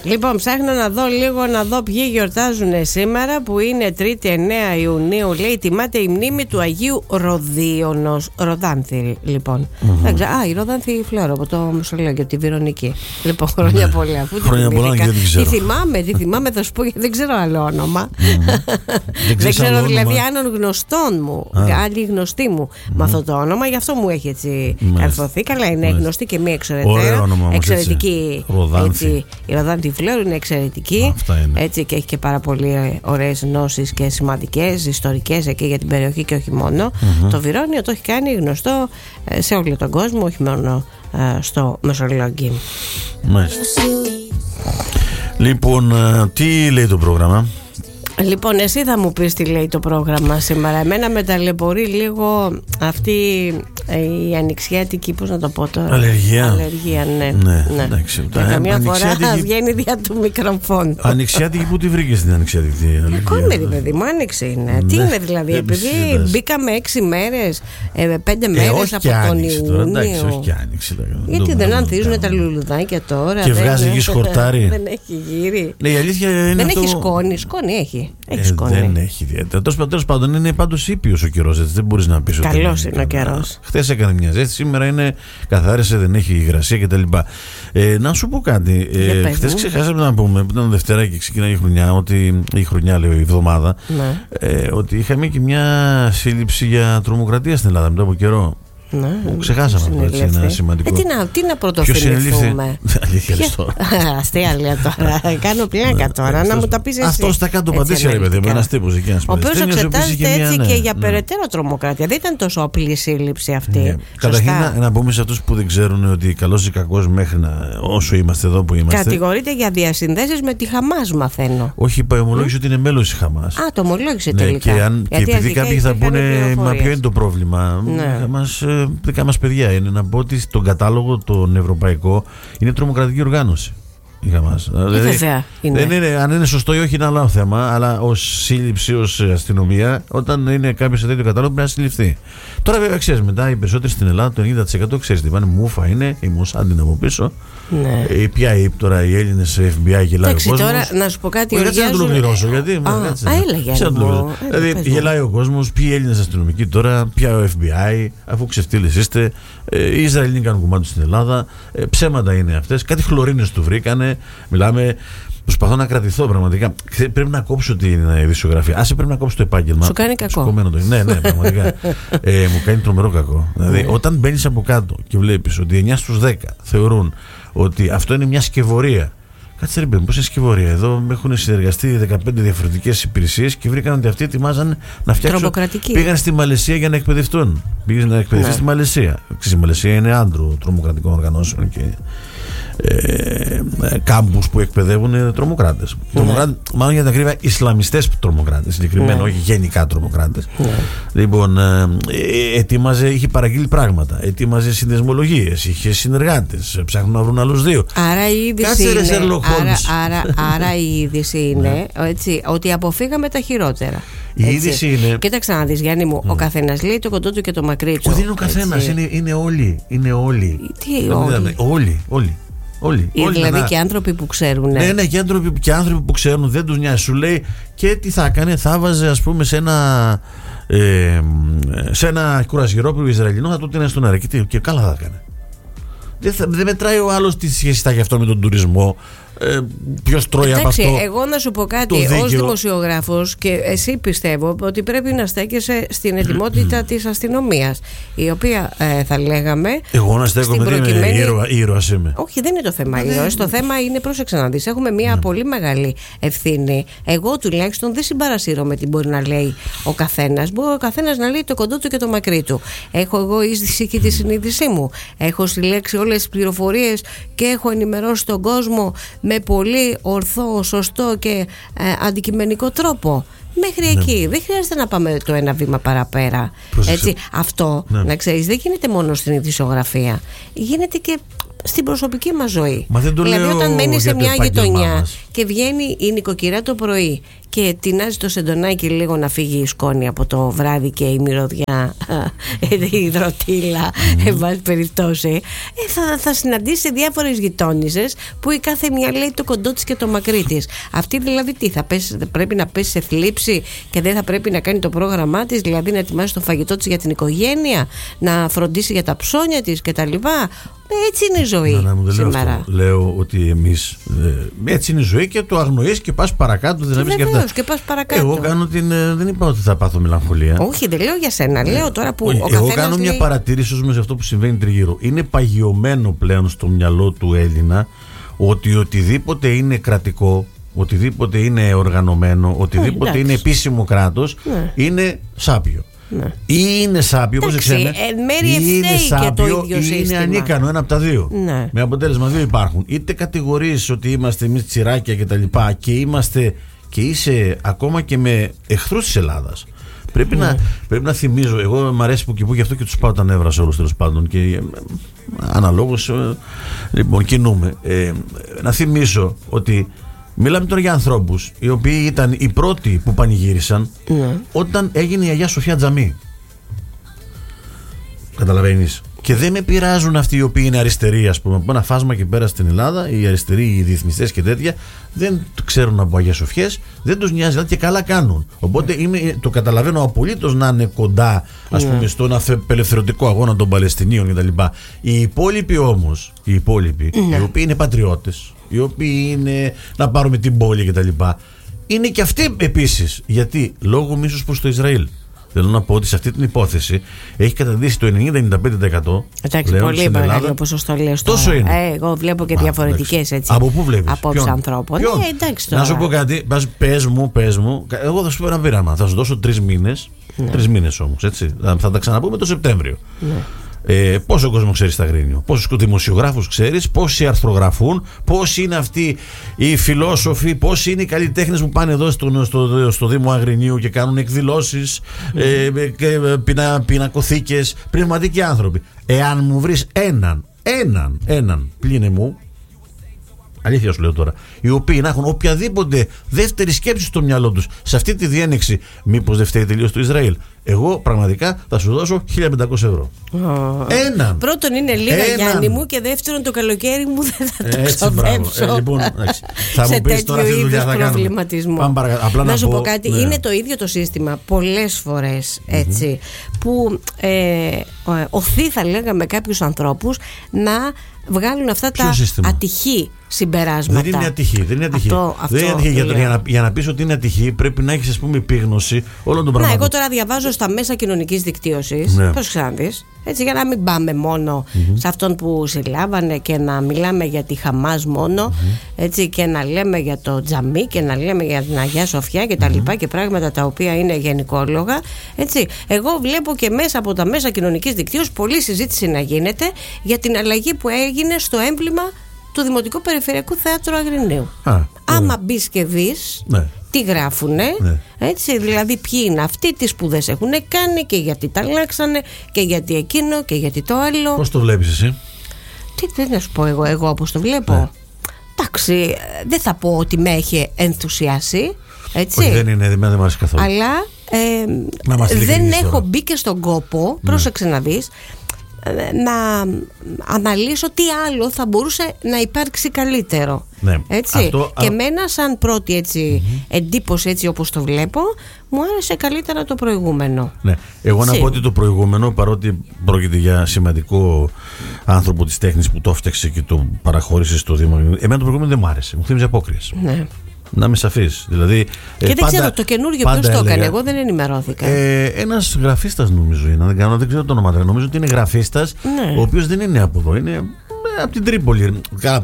Λοιπόν, ψάχνω να δω ποιοι γιορτάζουν σήμερα, που είναι 3η 9 Ιουνίου. Λέει, τιμάται η μνήμη του Αγίου Ροδίωνος. Ροδάνθη, λοιπόν. Η Ροδάνθη Φλόρο από το Μεσολόγγιο, τη Βυρονική. Λοιπόν, χρόνια πολλά. Χρόνια πολλά και δεν ξέρω. Τι θυμάμαι, θα σου πω, γιατί δεν ξέρω άλλο όνομα. Δεν ξέρω δηλαδή αν γνωστών μου, άλλοι γνωστοί μου με αυτό το όνομα, γι' αυτό μου έχει έτσι καρφωθεί. Καλά, είναι γνωστή και μία εξαιρετική. Η Ροδάνθη Φλόρο είναι εξαιρετική. Έτσι, και έχει και πάρα πολύ ωραίες γνώσεις και σημαντικές, ιστορικές εκεί για την περιοχή και όχι μόνο. Το Βυρώνιο το έχει κάνει γνωστό σε όλο τον κόσμο, όχι μόνο στο Μεσολόγγι. Μάλιστα. Λοιπόν, τι λέει το πρόγραμμα? Λοιπόν, εσύ θα μου πεις τι λέει το πρόγραμμα σήμερα. Εμένα με ταλαιπωρεί λίγο αυτή η ανοιξιάτικη, πώς να το πω τώρα. Αλλεργία, ναι. Εντάξει, καμιά φορά βγαίνει δια του μικροφόνου. Ανοιξιάτικη, πού τη βρήκες την ανοιξιάτικη αλλεργία? Ακόμη ρε παιδί μου, άνοιξε είναι. Τι είναι δηλαδή, επειδή μπήκαμε 6 μέρες, 5 μέρες από τον Ιούνιο. Όχι και άνοιξε. Γιατί δεν ανθίζουν τα λουλουδάκια τώρα? Και βγάζει εκεί σκορτάρι. Δεν έχει γύρι. Δεν έχει σκόνη. Σκόνη έχει. Δεν έχει ιδιαίτερα. Τέλος πάντων, είναι πάντως ήπιος ο καιρός. Δεν μπορείς να πεις ότι. Καλός είναι ο καιρός. Χθες έκανε μια ζέστη, σήμερα είναι καθάρισε, δεν έχει υγρασία κτλ. Να σου πω κάτι. Χθες ξεχάσαμε να πούμε, που ήταν Δευτέρα και ξεκινάει η χρονιά, η χρονιά λέω, η εβδομάδα, ότι είχαμε και μια σύλληψη για τρομοκρατία στην Ελλάδα μετά από καιρό. Ξεχάσαμε αυτό, έτσι, ένα σημαντικό. Τι να πρωτοφημηθούμε. Αλήθεια τώρα. Αστεία λέει τώρα. Κάνω πλάκα τώρα, να μου τα πεις εσύ. Αυτό τα κάτω πατήσια, ρε παιδί μου, ένας τύπος εκεί. Ο οποίος εξετάζεται έτσι και για περαιτέρω τρομοκρατία. Δεν ήταν τόσο απλή σύλληψη αυτή. Καταρχήν να πούμε σε αυτούς που δεν ξέρουν ότι καλός ή κακός μέχρι όσο είμαστε εδώ που είμαστε. Κατηγορείται για διασυνδέσεις με τη Χαμάς, μαθαίνω. Όχι, ομολόγησε ότι είναι μέλος της Χαμάς. Το ομολόγησε τελικά. Και επειδή κάποιοι θα πούνε, μα ποιο είναι το πρόβλημα, δικά μας παιδιά είναι να πω ότι στον κατάλογο τον ευρωπαϊκό είναι τρομοκρατική οργάνωση. Βέβαια είναι. Αν είναι σωστό ή όχι είναι άλλο θέμα, αλλά ως σύλληψη, ως αστυνομία, όταν είναι κάποιος σε τέτοιο κατάλογο πρέπει να συλληφθεί. Τώρα βέβαια ξέρεις, μετά οι περισσότεροι στην Ελλάδα, το 90% ξέρεις τι πάνε, μούφα είναι, η Μοσάντιν από πίσω. Ναι. Ποια τώρα οι Έλληνες FBI γελάει ο κόσμος. Τώρα να σου πω κάτι. Δεν θα το πληρώσω γιατί. Δηλαδή γελάει ο κόσμος, ποιοι Έλληνες αστυνομικοί τώρα, ποια ο FBI, αφού ξεφτύλες είστε. Οι Ισραηλοί κάνουν κομμάτι στην Ελλάδα. Ψέματα είναι αυτές. Κάτι χλωρίνες του βρήκανε. Μιλάμε. Προσπαθώ να κρατηθώ πραγματικά. Πρέπει να κόψω την ειδησιογραφία. Άσε, πρέπει να κόψω το επάγγελμα. Σου κάνει κακό. Ναι, πραγματικά. Μου κάνει τρομερό κακό. Δηλαδή, όταν μπαίνεις από κάτω και βλέπεις ότι 9 στους 10 θεωρούν ότι αυτό είναι μια σκευωρία. Κάτσε ρε παιδί, πώς είναι σκευωρία? Εδώ έχουν συνεργαστεί 15 διαφορετικές υπηρεσίες και βρήκαν ότι αυτοί ετοιμάζαν να φτιάξουν. Πήγαν στη Μαλαισία για να εκπαιδευτούν. Πήγαν να εκπαιδευτεί στη Μαλαισία. Η Μαλαισία είναι άντρο τρομοκρατικών οργανώσεων και κάμπους που εκπαιδεύουν τρομοκράτες. Μάλλον για την ακρίβεια, Ισλαμιστές τρομοκράτες. Συγκεκριμένα, όχι γενικά τρομοκράτες. Λοιπόν, είχε παραγγείλει πράγματα. Ετοίμαζε συνδεσμολογίες. Είχε συνεργάτες. Ψάχνουν να βρουν άλλους δύο. Άρα η είδηση είναι. Άρα η είδηση είναι έτσι, ότι αποφύγαμε τα χειρότερα. Η είδηση είναι. Κοίταξε να δεις, Γιάννη μου, ο καθένας λέει το κοντό του και το μακρύ του. Δεν είναι ο καθένας, είναι όλοι. Είναι όλοι. Τι όλοι? Δηλαδή και άνθρωποι που ξέρουν. Ναι, και άνθρωποι που ξέρουν, δεν τους νοιάζει. Σου λέει και τι θα έκανε, θα βάζε ας πούμε σε ένα κουρασγερόπλοιο Ισραηλινό, θα το τίνε στον αέρα. Και καλά θα έκανε. Δεν μετράει ο άλλος τι σχέση θα έχει αυτό με τον τουρισμό. Ποιος τρώει από αυτό? Εγώ να σου πω κάτι, ως δημοσιογράφος, και εσύ πιστεύω ότι πρέπει να στέκεσαι στην ετοιμότητα της αστυνομίας, η οποία θα λέγαμε. Εγώ να στέκομαι, προκειμένη... ήρωας είμαι. Όχι, δεν είναι το θέμα ήρωας. Το θέμα είναι, πρόσεξε να δεις, έχουμε μια πολύ μεγάλη ευθύνη. Εγώ τουλάχιστον δεν συμπαρασύρω με τι μπορεί να λέει ο καθένας. Μπορεί ο καθένας να λέει το κοντό του και το μακρύ του. Έχω εγώ είδηση και τη συνείδησή μου. Έχω συλλέξει όλες τις πληροφορίες και έχω ενημερώσει τον κόσμο με πολύ ορθό, σωστό και αντικειμενικό τρόπο. Μέχρι εκεί. Δεν χρειάζεται να πάμε το ένα βήμα παραπέρα. Έτσι, αυτό, να ξέρεις, δεν γίνεται μόνο στην ειδησιογραφία. Γίνεται και στην προσωπική μας ζωή. Μα δεν το δηλαδή, λέω όταν μένει σε μια γειτονιά μας. και βγαίνει η νοικοκυρά το πρωί και τεινάζει το σεντονάκι λίγο να φύγει η σκόνη από το βράδυ και η μυρωδιά, η υδροτήλα, εν πάση περιπτώσει, θα συναντήσει διάφορες γειτόνισσες που η κάθε μια λέει το κοντό της και το μακρύ της. Αυτή δηλαδή τι, πρέπει να πέσει σε θλίψη και δεν θα πρέπει να κάνει το πρόγραμμά της, δηλαδή να ετοιμάσει το φαγητό της για την οικογένεια, να φροντίσει για τα ψώνια της κτλ. Έτσι είναι η ζωή σήμερα. Λέω ότι εμείς έτσι είναι η ζωή και το αγνοείς και πας παρακάτω. Βεβαίως και πας παρακάτω. Εγώ κάνω δεν είπα ότι θα πάθω μελαγχολία. Όχι, δεν λέω για σένα. Λέω τώρα που ο καθένας. Εγώ κάνω μια παρατήρηση ως με αυτό που συμβαίνει τριγύρω. Είναι παγιωμένο πλέον στο μυαλό του Έλληνα ότι οτιδήποτε είναι κρατικό, οτιδήποτε είναι οργανωμένο, οτιδήποτε είναι επίσημο κράτος, είναι σάπιο. Ναι. Ή είναι σάπιο, όπως ξέρουμε, ή είναι σάπιο ή είναι ανίκανο, ένα από τα δύο. Ναι. Με αποτέλεσμα δύο υπάρχουν. Είτε κατηγορείς ότι είμαστε εμείς τσιράκια και τα λοιπά και είσαι ακόμα και με εχθρούς της Ελλάδας. Πρέπει να θυμίζω, εγώ μου αρέσει που και που γι' αυτό και τους πάω τα νεύρα σε όλους τέλος πάντων και αναλόγως λοιπόν κινούμε. Να θυμίσω ότι μιλάμε τώρα για ανθρώπους οι οποίοι ήταν οι πρώτοι που πανηγύρισαν όταν έγινε η Αγία Σοφιά τζαμί. Καταλαβαίνεις. Και δεν με πειράζουν αυτοί οι οποίοι είναι αριστεροί, ας πούμε, από ένα φάσμα και πέρα στην Ελλάδα, οι αριστεροί, οι διεθνιστές και τέτοια, δεν ξέρουν από Αγία Σοφιές, δεν τους νοιάζει και καλά κάνουν. Οπότε το καταλαβαίνω απολύτως να είναι κοντά, ας πούμε, στον απελευθερωτικό αγώνα των Παλαιστινίων κτλ. Οι υπόλοιποι όμως, οι οποίοι είναι πατριώτες, οι οποίοι είναι να πάρουμε την πόλη κτλ., είναι και αυτοί επίσης. Γιατί λόγω μίσους προς το Ισραήλ. Θέλω να πω ότι σε αυτή την υπόθεση έχει καταδείξει το 90-95%. Εντάξει, πολύ μεγάλο ποσοστό λες. Τόσο είναι. Εγώ βλέπω και διαφορετικές έτσι. Από πού βλέπεις? Απόψε ανθρώπων. Εντάξει, να σου πω κάτι. Πες μου. Εγώ θα σου πω ένα πείραμα. Θα σου δώσω 3 μήνες. 3 μήνες όμως. Έτσι. Θα τα ξαναπούμε το Σεπτέμβριο. Ναι. Πόσο κόσμο ξέρεις στα Αγρίνιο, πόσους δημοσιογράφους ξέρεις, πόσοι αρθρογραφούν, πόσοι είναι αυτοί οι φιλόσοφοι, πόσοι είναι οι καλλιτέχνες που πάνε εδώ στο Δήμο Αγρινίου και κάνουν εκδηλώσεις, πινακοθήκες, πνευματικοί άνθρωποι. Εάν μου βρεις έναν πλήνε μου, αλήθεια σου λέω τώρα, οι οποίοι να έχουν οποιαδήποτε δεύτερη σκέψη στο μυαλό τους σε αυτή τη διένεξη, μήπως δεν φταίει τελείως το Ισραήλ, εγώ πραγματικά θα σου δώσω 1.500 ευρώ. Έναν. Πρώτον είναι λίγα, Γιάννη μου, και δεύτερον το καλοκαίρι μου δεν θα το ξοδέψω. Λοιπόν, θα μου πεις τώρα τι δουλειά θα κάνουμε. Να σου πω κάτι, είναι το ίδιο το σύστημα πολλές φορές έτσι, που οθεί, θα λέγαμε, κάποιους ανθρώπους να βγάλουν αυτά τα ατυχή συμπεράσματα. Δεν είναι ατυχή. Για να πεις ότι είναι ατυχή, πρέπει να έχεις, ας πούμε, επίγνωση όλων των πραγμάτων. Εγώ τώρα διαβάζω στα μέσα κοινωνικής δικτύωσης. Πώς ξέρεις, έτσι, για να μην πάμε μόνο σε αυτόν που συλλάβανε και να μιλάμε για τη Χαμάς μόνο, έτσι, και να λέμε για το τζαμί και να λέμε για την Αγία Σοφιά και τα λοιπά και πράγματα τα οποία είναι γενικόλογα. Έτσι. Εγώ βλέπω και μέσα από τα μέσα κοινωνικής δικτύωσης πολλή συζήτηση να γίνεται για την αλλαγή που έγινε στο έμβλημα του Δημοτικού Περιφερειακού Θεάτρου Αγρινίου. Άμα μπεις και δεις τι γράφουνε, έτσι, δηλαδή ποιοι είναι αυτοί, τι σπουδές έχουν κάνει και γιατί τα αλλάξανε και γιατί εκείνο και γιατί το άλλο. Πώς το βλέπεις εσύ? Τι να σου πω εγώ όπως το βλέπω. Εντάξει, δεν θα πω ότι με έχει ενθουσιάσει, έτσι. Όχι, δεν μου αρέσει καθόλου. Αλλά δεν έχω μπει και στον κόπο, πρόσεξε να δεις, να αναλύσω τι άλλο θα μπορούσε να υπάρξει καλύτερο. Έτσι. Και εμένα σαν πρώτη έτσι, εντύπωση, έτσι όπως το βλέπω, μου άρεσε καλύτερα το προηγούμενο. Εγώ να πω ότι το προηγούμενο, παρότι πρόκειται για σημαντικό άνθρωπο της τέχνης που το έφτιαξε και το παραχώρησε στο Δήμο, εμένα το προηγούμενο δεν μου άρεσε, μου θύμιζε απόκριες. Να είμαι σαφής. Δηλαδή, και δεν ξέρω το καινούργιο ποιος το έκανε. Εγώ δεν ενημερώθηκα. Ένας γραφίστας νομίζω είναι. Δεν ξέρω το όνομα. Νομίζω ότι είναι γραφίστας, ο οποίος δεν είναι από εδώ. Είναι από την Τρίπολη.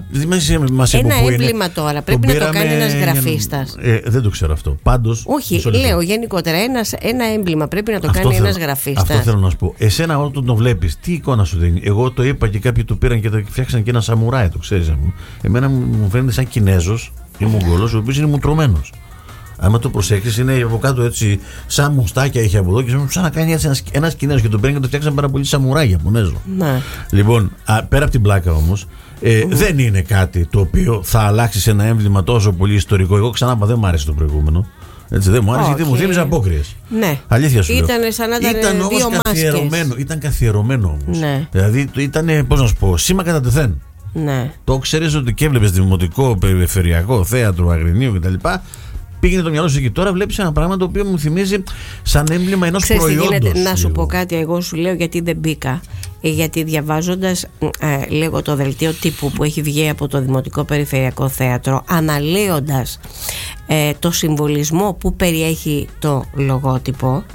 Ένα έμβλημα τώρα. Πρέπει να το κάνει ένας γραφίστας. Δεν το ξέρω αυτό. Πάντως. Όχι, λέω γενικότερα. Ένα έμβλημα πρέπει να το κάνει ένας γραφίστας. Αυτό θέλω να σου πω. Εσένα όταν το βλέπεις, τι εικόνα σου δίνει? Εγώ το είπα και κάποιοι το πήραν και το φτιάξαν και ένα σαμουράι. Το ξέρεις. Εμένα μου φαίνεται σαν Κινέζος ή Μογγόλος, ο οποίος είναι μουτρωμένος. Άμα το προσέξεις, είναι από κάτω έτσι, σαν μουστάκια έχει από εδώ και σαν να κάνει έτσι ένας Κινέζος και το παίρνει και το φτιάξαν πάρα πολύ σαμουράι Ιαπωνέζο. Λοιπόν, πέρα από την πλάκα όμως, δεν είναι κάτι το οποίο θα αλλάξει σε ένα έμβλημα τόσο πολύ ιστορικό. Εγώ ξανά δεν μου άρεσε το προηγούμενο. Έτσι, δεν μου άρεσε γιατί μου θύμιζε απόκριες. Ναι. Αλήθεια σου λέω. Ήταν σαν να ήταν δύο μάσκες. Ήταν καθιερωμένο όμως. Ναι. Δηλαδή ήταν, πώς να σου πω, σήμα κατά τεθέν. Ναι. Το ξέρεις ότι και έβλεπες δημοτικό, περιφερειακό, θέατρο, Αγρινίου κτλ. Πήγαινε το μυαλό σου εκεί. Τώρα βλέπεις ένα πράγμα το οποίο μου θυμίζει σαν έμβλημα ενός προϊόντος. Να σου πω κάτι, εγώ σου λέω γιατί δεν μπήκα. Γιατί διαβάζοντας λίγο το δελτίο τύπου που έχει βγει από το Δημοτικό Περιφερειακό Θέατρο, αναλύοντας το συμβολισμό που περιέχει το λογότυπο,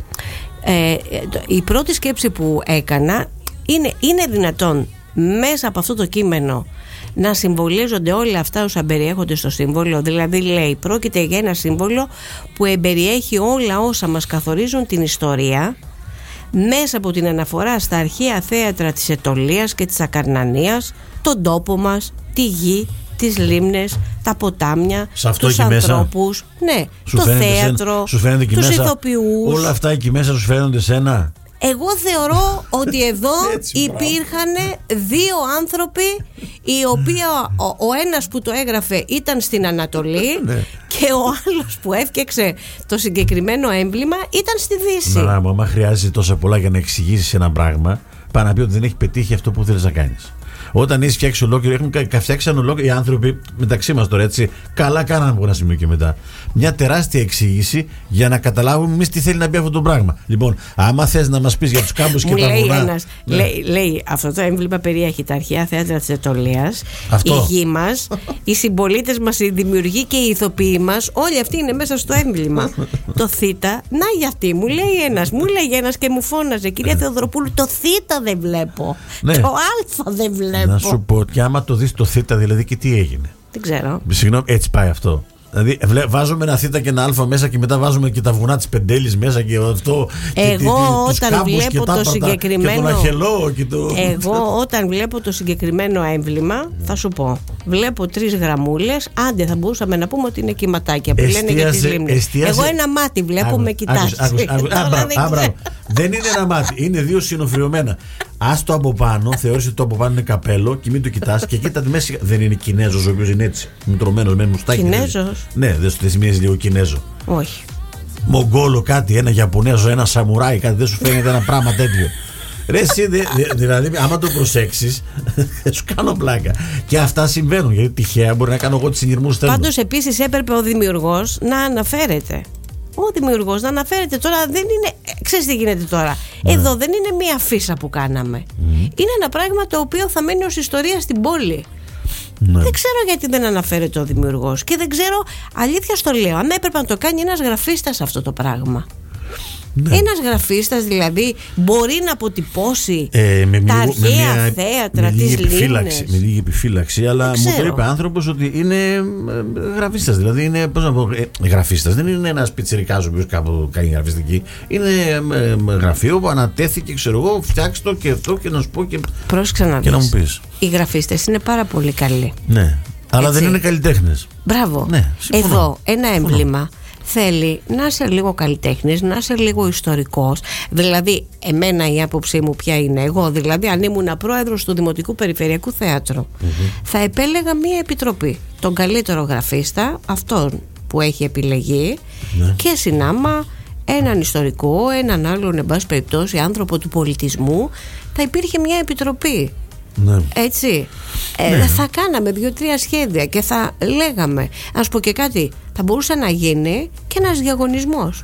η πρώτη σκέψη που έκανα είναι δυνατόν μέσα από αυτό το κείμενο να συμβολίζονται όλα αυτά όσα περιέχονται στο σύμβολο? Δηλαδή λέει, πρόκειται για ένα σύμβολο που εμπεριέχει όλα όσα μας καθορίζουν την ιστορία, μέσα από την αναφορά στα αρχαία θέατρα της Αιτωλίας και της Ακαρνανίας, τον τόπο μας, τη γη, τις λίμνες, τα ποτάμια, τους ανθρώπους, ναι, το θέατρο, τους ηθοποιούς. Όλα αυτά εκεί μέσα σου φαίνονται σένα? Εγώ θεωρώ ότι εδώ υπήρχαν δύο άνθρωποι, οι οποίοι ο ένας που το έγραφε ήταν στην Ανατολή και ο άλλος που έφτιαξε το συγκεκριμένο έμβλημα ήταν στη Δύση. Μπράβο, άμα χρειάζεται τόσα πολλά για να εξηγήσεις ένα πράγμα, πάει να πει ότι δεν έχει πετύχει αυτό που θέλεις να κάνεις. Όταν έχει φτιάξει ολόκληρο, έχουν φτιάξει ολόκληρο οι άνθρωποι μεταξύ μας τώρα, έτσι. Καλά κάναμε από ένα σημείο και μετά. Μια τεράστια εξήγηση για να καταλάβουμε εμείς τι θέλει να πει αυτό το πράγμα. Λοιπόν, άμα θες να μας πεις για τους κάμπους και τα βουνά. Λέει, αυτό το έμβλημα περιέχει τα αρχαία θέατρα της Αιτωλίας, η γη μας, οι συμπολίτες μας, οι δημιουργοί και οι ηθοποιοί μας, όλοι αυτοί είναι μέσα στο έμβλημα. Το θήτα, να για αυτή, μου λέει ένας και μου φώναζε, κυρία Θεοδωροπούλου, το θήτα δεν βλέπω. Το αλφα δεν βλέπω. Να σου πω, και άμα το δεις το θήτα, δηλαδή, και τι έγινε? Δεν ξέρω. Συγγνώμη, έτσι πάει αυτό. Δηλαδή βάζουμε ένα θήτα και ένα αλφα μέσα και μετά βάζουμε και τα βουνά της Πεντέλης μέσα και αυτό. Εγώ όταν βλέπω το συγκεκριμένο. Και τον Αχελό και το... Εγώ όταν βλέπω το συγκεκριμένο έμβλημα, θα σου πω, βλέπω 3 γραμμούλες. Άντε, θα μπορούσαμε να πούμε ότι είναι κυματάκια που λένε για τις λίμνες. Εγώ ένα μάτι βλέπω με κοιτάζει. Δεν είναι ένα μάτι, είναι 2 συνοφριωμένα. Άστο από πάνω, θεώρησε ότι το από πάνω είναι καπέλο και μην το κοιτάς και κοίτα τη μέση. Δεν είναι Κινέζος ο οποίος είναι έτσι, μητρωμένος με μουστάκι? Κινέζος? Ναι, δεν σου θυμίζει λίγο Κινέζο? Όχι. Μογγόλο κάτι, ένα Ιαπωνέζο, ένα Σαμουράι, κάτι, δεν σου φαίνεται ένα πράγμα τέτοιο? Ρε εσύ, δηλαδή άμα το προσέξεις σου κάνω πλάκα. Και αυτά συμβαίνουν, γιατί τυχαία μπορεί να κάνω εγώ τις συνειρμούς θέλω. Πάντως επίσης έπρεπε ο δημιουργός να αναφέρεται. Ο δημιουργός να αναφέρεται. Τώρα δεν είναι. Ξέρεις τι γίνεται τώρα? Εδώ δεν είναι μία φύσα που κάναμε. Είναι ένα πράγμα το οποίο θα μένει ως ιστορία στην πόλη. Δεν ξέρω γιατί δεν αναφέρεται ο δημιουργός. Και δεν ξέρω, αλήθεια στο λέω, αν έπρεπε να το κάνει ένας γραφίστας αυτό το πράγμα. Ένας γραφίστας δηλαδή μπορεί να αποτυπώσει τα αρχαία θέατρα, τις λίμνες? Με λίγη επιφύλαξη, αλλά μου το είπε άνθρωπος ότι είναι γραφίστας. Δηλαδή είναι, πώς να πω, γραφίστας. Δεν είναι ένας πιτσιρικάς ο οποίος κάπου κάνει γραφιστική. Είναι γραφείο που ανατέθηκε, ξέρω εγώ, φτιάξτε το και αυτό και να σου πω και να μου πεις. Οι γραφίστες είναι πάρα πολύ καλοί. Ναι, αλλά δεν είναι καλλιτέχνες. Μπράβο. Ναι, εδώ ένα έμβλημα θέλει να είσαι λίγο καλλιτέχνης, να είσαι λίγο ιστορικός. Δηλαδή, εμένα η άποψή μου ποια είναι? Εγώ, δηλαδή, αν ήμουν πρόεδρος του Δημοτικού Περιφερειακού Θέατρου, θα επέλεγα μία επιτροπή. Τον καλύτερο γραφίστα, αυτόν που έχει επιλεγεί, και συνάμα έναν ιστορικό, έναν άλλον, εν πάση περιπτώσει, άνθρωπο του πολιτισμού. Θα υπήρχε μία επιτροπή. Έτσι. Θα κάναμε 2-3 σχέδια και θα λέγαμε, να σου πω και κάτι, θα μπορούσε να γίνει και ένας διαγωνισμός.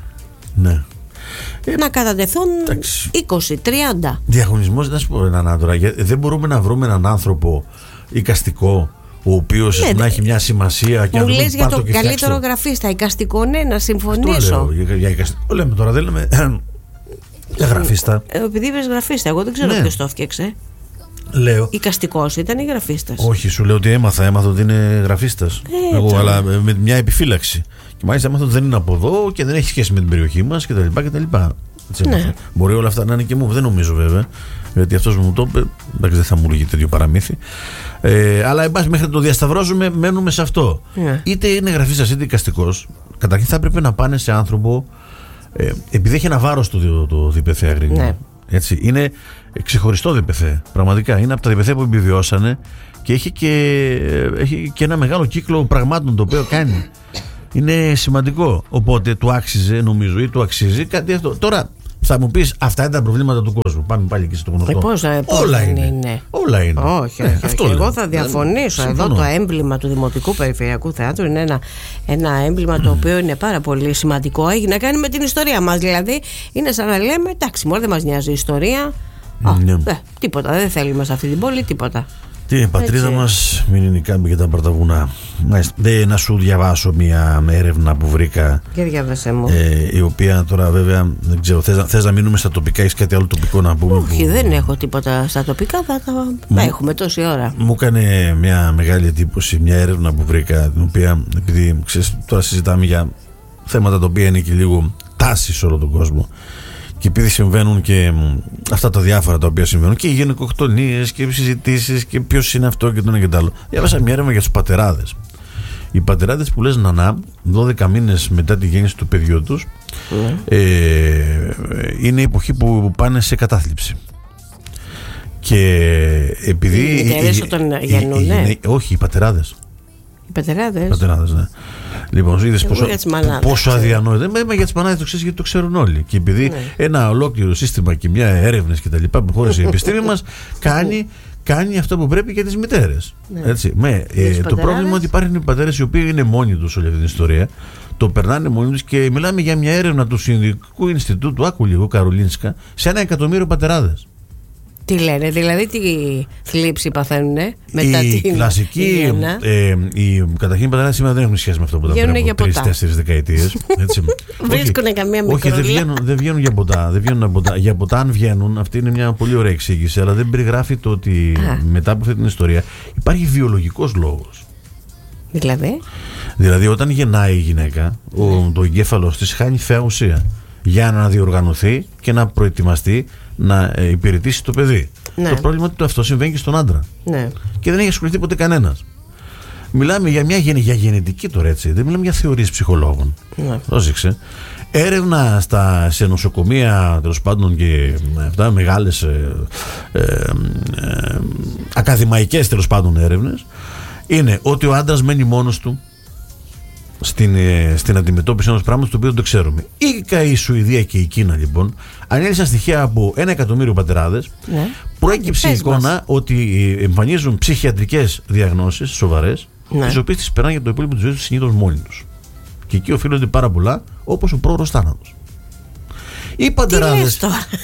Να κατατεθούν 20-30. Διαγωνισμός, να σου πω έναν άντρα. Δεν μπορούμε να βρούμε έναν άνθρωπο εικαστικό, ο οποίος να έχει μια σημασία και μου λες για το καλύτερο γραφίστα? Εικαστικό, ναι, να συμφωνήσω. Για εικαστικό λέμε τώρα, δεν λέμε για γραφίστα. Επειδή είπες γραφίστα, εγώ δεν ξέρω ποιος το έφτιαξε. Λέω. Εικαστικός ήταν ή γραφίστας? Όχι, σου λέω ότι έμαθα ότι είναι γραφίστας. Εγώ, αλλά με μια επιφύλαξη. Και μάλιστα έμαθα ότι δεν είναι από εδώ και δεν έχει σχέση με την περιοχή μας κτλ. Μπορεί όλα αυτά να είναι και μου, δεν νομίζω βέβαια. Γιατί αυτός μου το είπε, δεν θα μου λέγει τέτοιο παραμύθι. Αλλά εν πάση μέχρι να το διασταυρώσουμε, μένουμε σε αυτό. Είτε είναι γραφίστας είτε εικαστικός, καταρχήν θα έπρεπε να πάνε σε άνθρωπο. Επειδή έχει ένα βάρος το ΔΠΘ Αγρινίου. Έτσι, είναι ξεχωριστό ΔΠΘ. Πραγματικά είναι από τα ΔΠΘ που επιβιώσανε και έχει και ένα μεγάλο κύκλο πραγμάτων το οποίο κάνει. Είναι σημαντικό. Οπότε του άξιζε, νομίζω, ή του αξίζει κάτι αυτό. Τώρα θα μου πεις, αυτά είναι τα προβλήματα του κόσμου. Πάμε πάλι και στο γνωστό. Όλα είναι. Όλα είναι. Όχι. Εγώ θα διαφωνήσω. Εδώ το έμβλημα του Δημοτικού Περιφερειακού Θεάτρου είναι ένα έμβλημα το οποίο είναι πάρα πολύ σημαντικό. Έχει να κάνει με την ιστορία μας. Δηλαδή, είναι σαν να λέμε, εντάξει, μόνο δεν μας νοιάζει η ιστορία. Τίποτα. Δεν θέλουμε σε αυτή την πόλη τίποτα. Η πατρίδα μας μην είναι κάμπη για τα πρωταβουνά. Να σου διαβάσω μια έρευνα που βρήκα. Για διάβασέ μου. Η οποία τώρα βέβαια δεν ξέρω, θες να μείνουμε στα τοπικά, έχεις κάτι άλλο τοπικό να πούμε? Όχι, δεν έχω τίποτα στα τοπικά, θα τα έχουμε τόση ώρα. Μου έκανε μια μεγάλη εντύπωση μια έρευνα που βρήκα, την οποία, επειδή ξέρεις, τώρα συζητάμε για θέματα τα οποία είναι και λίγο τάση σε όλο τον κόσμο. Και επειδή συμβαίνουν και αυτά τα διάφορα τα οποία συμβαίνουν και οι γενικοκτονίες και οι συζητήσεις και ποιος είναι αυτό και το ένα και το άλλο, διάβασα μια έρευνα για τους πατεράδες. Οι πατεράδες που λες νανά 12 μήνες μετά τη γέννηση του παιδιού τους είναι η εποχή που πάνε σε κατάθλιψη. Και επειδή οι μητέρες όταν γεννούνε? Όχι, οι πατεράδες. Οι πατεράδες. Πατεράδες, ναι. Λοιπόν, είδες πόσο αδιανόητο. Για τις μανάδες το ξέρεις, γιατί το ξέρουν όλοι. Και επειδή ένα ολόκληρο σύστημα και μια έρευνες και τα λοιπά που χώρεσε η επιστήμη μας κάνει αυτό που πρέπει για τις μητέρες. Το πρόβλημα είναι ότι υπάρχουν οι πατέρες οι οποίοι είναι μόνοι τους όλη αυτή την ιστορία. Το περνάνε μόνοι τους και μιλάμε για μια έρευνα του Συνδικού Ινστιτούτου, άκου λίγο, Καρολίνσκα, σε 1 εκατομμύριο πατεράδες. Τι λένε, δηλαδή τι θλίψη παθαίνουνε μετά την κλασική. Καταρχήν οι πατεράδες σήμερα δεν έχουν σχέση με αυτό που ήταν πριν από 3-4 δεκαετίες. Βρίσκουνε καμία μικρούλα. Όχι, δεν βγαίνουν για ποτά. Για ποτά, αν βγαίνουν, αυτή είναι μια πολύ ωραία εξήγηση, αλλά δεν περιγράφει το ότι μετά από αυτή την ιστορία υπάρχει βιολογικός λόγος. Δηλαδή, όταν γεννάει η γυναίκα, το εγκέφαλος της χάνει φαία ουσία για να διοργανωθεί και να προετοιμαστεί να υπηρετήσει το παιδί. Το πρόβλημα είναι ότι αυτό συμβαίνει και στον άντρα. Και δεν έχει ασχοληθεί ποτέ κανένας. Μιλάμε για μια γενετική τώρα, έτσι. Δεν μιλάμε για θεωρίες ψυχολόγων. Πρόσεξε. Έρευνα σε νοσοκομεία, τέλος πάντων, και αυτά μεγάλες ακαδημαϊκές, τέλος πάντων, έρευνες, είναι ότι ο άντρας μένει μόνος του στην αντιμετώπιση ενός πράγματος το οποίο δεν το ξέρουμε. Η Σουηδία και η Κίνα, λοιπόν, ανέλησαν στοιχεία από 1 εκατομμύριο πατεράδες. Προέκυψε η εικόνα ότι εμφανίζουν ψυχιατρικές διαγνώσεις σοβαρές, τις οποίες τις περνάνε για το υπόλοιπο της ζωής τους συνήθως μόνοι τους. Και εκεί οφείλονται πάρα πολλά, όπως ο πρόωρος θάνατος. Οι πατεράδες.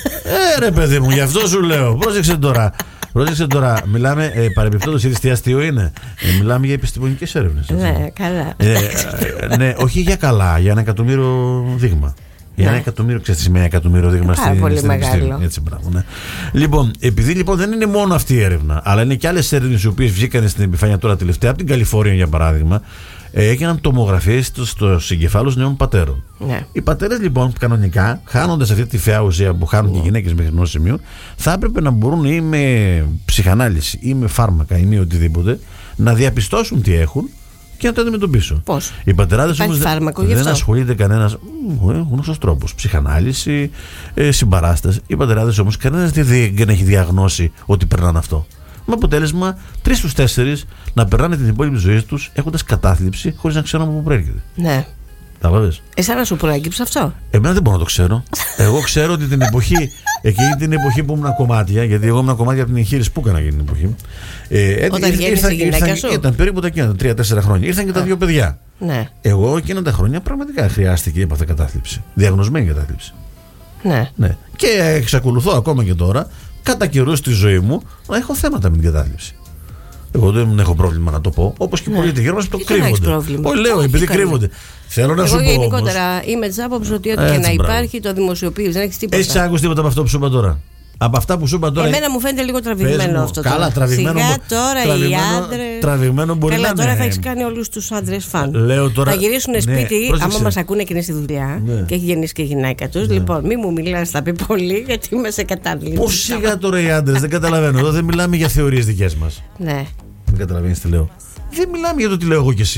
Ρε παιδί μου, γι' αυτό σου λέω. Πρόσεξε τώρα, μιλάμε παρεμπιπτόντως, είδες τι αστείο είναι. Μιλάμε για επιστημονικές έρευνες. Ναι, καλά. Ναι, όχι για καλά, για 1 εκατομμύριο δείγμα. Για 1 εκατομμύριο, ξέρεις, με 1 εκατομμύριο δείγμα στην επιστήμη. Έτσι, μπράβο, ναι. Λοιπόν, επειδή λοιπόν δεν είναι μόνο αυτή η έρευνα, αλλά είναι και άλλες έρευνες οι οποίες βγήκαν στην επιφάνεια τώρα τελευταία, από την Καλιφόρνια για παράδειγμα, έγιναν τομογραφίες στους εγκεφάλους νέων πατέρων. Οι πατέρες λοιπόν κανονικά, χάνοντας αυτή τη φαιά ουσία που χάνουν και οι γυναίκες μέχρι ενός σημείου, θα έπρεπε να μπορούν ή με ψυχανάλυση ή με φάρμακα ή με οτιδήποτε να διαπιστώσουν τι έχουν και να το αντιμετωπίσουν. Πώς? Οι πατεράδες όμως δεν ασχολείται κανένας. Γνωστός τρόπος. Ψυχανάλυση, συμπαράσταση. Οι πατεράδες όμως κανένας δεν έχει διαγνώσει ότι περνάνε αυτό. Με αποτέλεσμα 3 στους 4 να περνάνε την υπόλοιπη ζωή τους έχοντας κατάθλιψη χωρίς να ξέρουν από πού προέρχεται. Ναι. Καταλαβες. Εσένα σου προέκυψε αυτό? Εμένα δεν μπορώ να το ξέρω. Εγώ ξέρω ότι εκείνη την εποχή που ήμουν κομμάτια, γιατί εγώ ήμουν κομμάτια από την εγχείρηση που έκανα εκείνη την εποχή. Όταν γέννησε η γυναίκα σου? Ήταν περίπου τα εκείνα 3-4 χρόνια. Ήρθαν και τα 2 παιδιά. Ναι. Εγώ εκείνα τα χρόνια πραγματικά χρειάστηκε έπαθε κατάθλιψη. Διαγνωσμένη κατάθλιψη. Ναι. Και εξακολουθώ ακόμα και τώρα, κατά καιρούς στη ζωή μου, να έχω θέματα με την κατάθλιψη. Εγώ δεν έχω πρόβλημα να το πω. Όπως και πολλοί τυχεροί μας το κρύβονται. Όχι, λέω, επειδή κρύβονται. Θέλω να σου πω. Εγώ γενικότερα είμαι της άποψης ότι ό,τι και να υπάρχει το δημοσιοποιείς. Δεν έχεις τίποτα. Έχεις ακούσει τίποτα από αυτό που σου είπα τώρα? Από αυτά που σου είπα τώρα. Εμένα μου φαίνεται λίγο τραβηγμένο αυτό. Καλά, τραβηγμένο. Σιγά τώρα οι άντρες. Τραβηγμένο μπορεί να είναι. Καλά, τώρα θα έχεις κάνει όλους τους άντρες φαν. Θα γυρίσουν σπίτι, άμα μας ακούνε και είναι στη δουλειά και έχει γεννήσει και η γυναίκα τους. Λοιπόν, μη μου μιλάς, θα πει πολύ, γιατί είμαι σε κατάθλιψη. Πώς σιγά τώρα οι άντρες, δεν καταλαβαίνω. Εδώ δεν μιλάμε για θεωρίες δικές μας. Ναι. Δεν καταλαβαίνεις τι λέω. Δεν μιλάμε για το τι λέω εγώ και εσύ.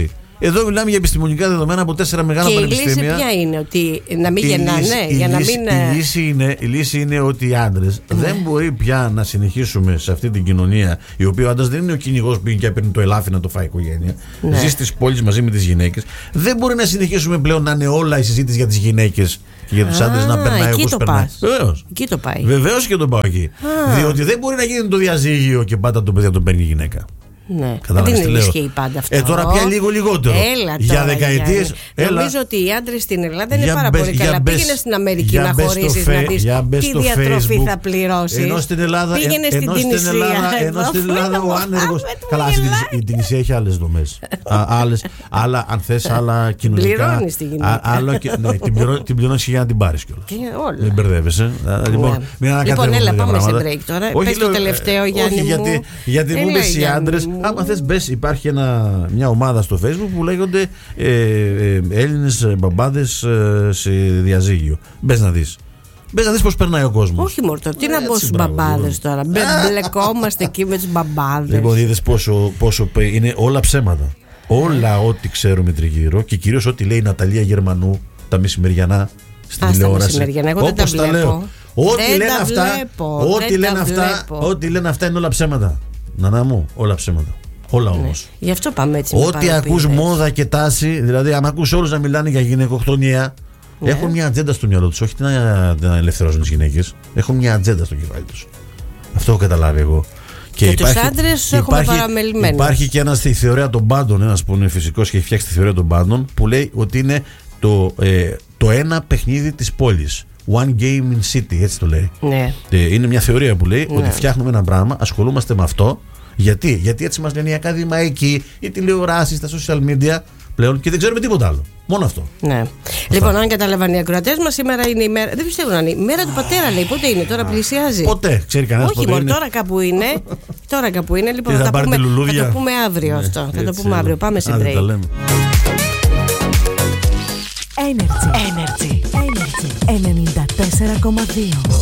Εδώ μιλάμε για επιστημονικά δεδομένα από 4 μεγάλα πανεπιστήμια. Και η λύση ποια είναι, ότι να μην γεννάνε, για να μην. Η λύση είναι ότι οι άντρες δεν μπορεί πια να συνεχίσουμε σε αυτή την κοινωνία, η οποία ο άντρας δεν είναι ο κυνηγός που πήγε και έπαιρνε το ελάφι να το φάει η οικογένεια. Ναι. Ζει στις πόλεις μαζί με τις γυναίκες. Δεν μπορεί να συνεχίσουμε πλέον να είναι όλα η συζήτηση για τις γυναίκες και για τους άντρες να περνάει όπως περνάει. Εκεί το πάει. Βεβαίως και το πάω εκεί. Διότι δεν μπορεί να γίνει το διαζύγιο και πάντα το παιδί να τον παίρνει η γυναίκα. Ναι, δεν ισχύει πάντα αυτό. Τώρα πια λίγο λιγότερο. Για δεκαετίες. Νομίζω ότι οι άντρες στην Ελλάδα είναι πάρα πολύ καλά. Πήγαινε στην Αμερική να χωρίσεις, να δεις τι διατροφή θα πληρώσεις. Ενώ στην Ελλάδα ο άνεργος. Καλά, η Τινησία έχει άλλες δομές. Άλλα, αν θες, άλλα κοινωνικά. Πληρώνεις τη γυναίκα. Την πληρώνεις για να την πάρεις κιόλας. Δεν μπερδεύεσαι. Λοιπόν, έλα, πάμε σε break τώρα. Πες το τελευταίο, Γιάννη μου. Γιατί μου είπες οι άντρες. Άμα θες μπες, υπάρχει μια ομάδα στο Facebook που λέγονται Έλληνες μπαμπάδες σε διαζύγιο. Μπες να δεις. Μπες να δεις πως περνάει ο κόσμος. Όχι μωρτώ, τι να πω στους μπαμπάδες τώρα. Μπλεκόμαστε εκεί με τους μπαμπάδες. Λοιπόν, είδες πόσο είναι όλα ψέματα. Όλα ό,τι ξέρουμε τριγύρω και κυρίως ό,τι λέει η Ναταλία Γερμανού τα μεσημεριανά στην τηλεόραση. Εγώ δεν τα βλέπω. Ό,τι λένε αυτά είναι όλα ψέματα. Νανά μου, όλα ψέματα. Όλα όμως. Γι' αυτό πάμε έτσι. Ό,τι ακούς μόδα και τάση, δηλαδή αν ακούς όλους να μιλάνε για γυναικοκτονία, έχουν μια ατζέντα στο μυαλό τους. Όχι να ελευθερώσουν τις γυναίκες. Έχουν μια ατζέντα στο κεφάλι τους. Αυτό έχω καταλάβει εγώ. Και τους άντρες έχουμε παραμελημένους. Υπάρχει και ένας στη θεωρία των πάντων, ένας που είναι φυσικός και έχει φτιάξει τη θεωρία των πάντων, που λέει ότι είναι το ένα παιχνίδι της πόλης. One game in city, έτσι το λέει. Ναι. Είναι μια θεωρία που λέει ότι φτιάχνουμε ένα πράγμα, ασχολούμαστε με αυτό. Γιατί έτσι μας λένε οι ακαδημαϊκοί, οι τηλεοράσεις, τα social media πλέον και δεν ξέρουμε τίποτα άλλο. Μόνο αυτό. Ναι. Λοιπόν, αν καταλαβαίνουν οι ακροατές μας, σήμερα είναι η μέρα. Δεν πιστεύω να είναι. Η μέρα του πατέρα, λέει. Πότε είναι, τώρα πλησιάζει. Ποτέ, ξέρει κανένας. Όχι, μόνο τώρα κάπου είναι. Τώρα κάπου είναι. Λοιπόν, θα το πούμε αύριο αυτό. Θα το πούμε αύριο. Πάμε σε break. Energy 94,2.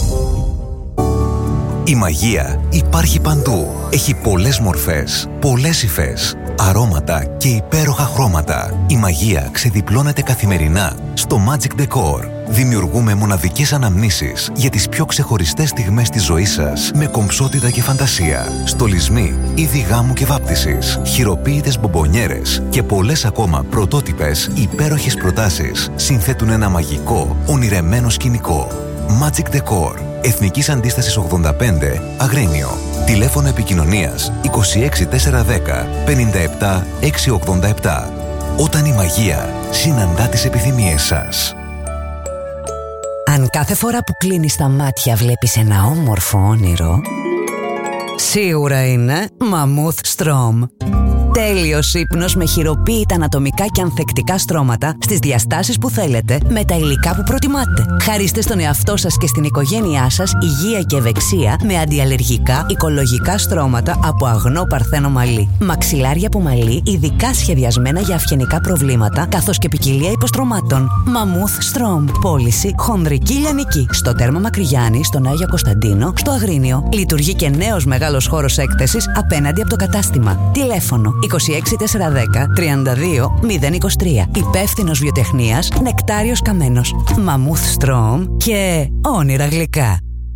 Η μαγεία υπάρχει παντού. Έχει πολλές μορφές, πολλές υφές, αρώματα και υπέροχα χρώματα. Η μαγεία ξεδιπλώνεται καθημερινά στο Magic Decor. Δημιουργούμε μοναδικές αναμνήσεις για τις πιο ξεχωριστές στιγμές της ζωής σας με κομψότητα και φαντασία. Στολισμοί, είδη γάμου και βάπτισης, χειροποίητες μπομπονιέρες και πολλές ακόμα πρωτότυπες υπέροχες προτάσεις συνθέτουν ένα μαγικό, ονειρεμένο σκηνικό. Magic Decor. Εθνικής Αντίστασης 85, Αγρίνιο. Τηλέφωνο επικοινωνίας 26410 57 687. Όταν η μαγεία συναντά τις επιθυμίες σας. Αν κάθε φορά που κλείνεις τα μάτια βλέπεις ένα όμορφο όνειρο, σίγουρα είναι Mammoth Strom. Τέλειος ύπνος με χειροποίητα ανατομικά και ανθεκτικά στρώματα στις διαστάσεις που θέλετε με τα υλικά που προτιμάτε. Χαρίστε στον εαυτό σας και στην οικογένειά σας υγεία και ευεξία με αντιαλλεργικά οικολογικά στρώματα από αγνό παρθένο μαλλί. Μαξιλάρια από μαλλί ειδικά σχεδιασμένα για αυγενικά προβλήματα καθώς και ποικιλία υποστρωμάτων. Mammoth Strom. Πώληση χονδρική λιανική. Στο τέρμα Μακρυγιάννη, στον Άγιο Κωνσταντίνο, στο Αγρίνιο. Λειτουργεί και νέος μεγάλος χώρος έκθεσης απέναντι από το κατάστημα. Τηλέφωνο 26410 32 023. Υπεύθυνος βιοτεχνίας Νεκτάριος Καμένος. Mammoth Strom και όνειρα γλυκά.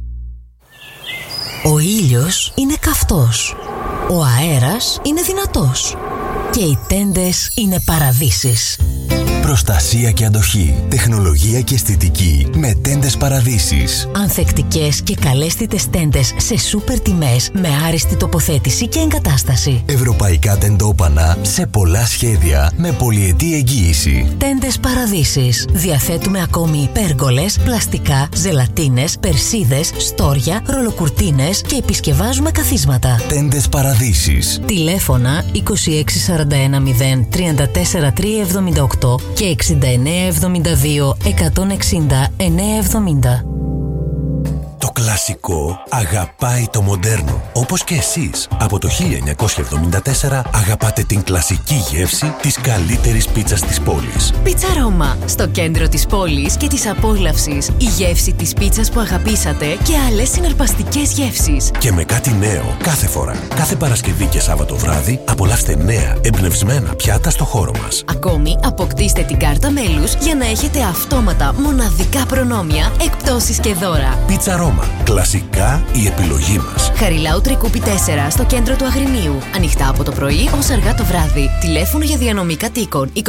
Ο ήλιος είναι καυτός. Ο αέρας είναι δυνατός. Και οι τέντες είναι παραδείσεις. Προστασία και αντοχή, τεχνολογία και αισθητική με Τέντες Παραδείσεις. Ανθεκτικές και καλέσθητες τέντες σε σούπερ τιμές με άριστη τοποθέτηση και εγκατάσταση. Ευρωπαϊκά τεντόπανα σε πολλά σχέδια με πολυετή εγγύηση. Τέντες Παραδείσεις. Διαθέτουμε ακόμη πέργολες, πλαστικά, ζελατίνες, περσίδες, στόρια, ρολοκουρτίνες και επισκευάζουμε καθίσματα. Τέντες Παραδείσεις. Τηλέφωνα 26410 34 378 και 6972 160 970. Το κλασικό αγαπάει το μοντέρνο. Όπως και εσείς. Από το 1974 αγαπάτε την κλασική γεύση της καλύτερης πίτσας της πόλης. Πίτσα Ρώμα. Στο κέντρο της πόλης και της απόλαυσης. Η γεύση της πίτσας που αγαπήσατε και άλλες συναρπαστικές γεύσεις. Και με κάτι νέο κάθε φορά. Κάθε Παρασκευή και Σάββατο βράδυ απολαύστε νέα, εμπνευσμένα πιάτα στο χώρο μας. Ακόμη, αποκτήστε την κάρτα μέλους για να έχετε αυτόματα μοναδικά προνόμια, εκπτώσεις και δώρα. Πίτσα Ρώμα. Κλασικά η επιλογή μας. Χαριλάου Τρικούπη 4 στο κέντρο του Αγρινίου. Ανοιχτά από το πρωί ως αργά το βράδυ. Τηλέφωνο για διανομή κατοίκων 26 41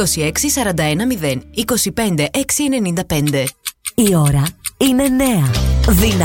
0 25 695. Η ώρα είναι νέα, δυνατή